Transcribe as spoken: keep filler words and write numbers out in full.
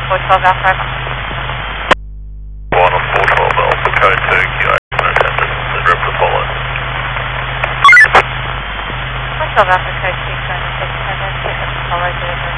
four twelve Alpha. one on four twelve Alpha, code two, Q eight, attendance, and rep the follow. four twelve Alpha, code two, seven six seven, follow delivery.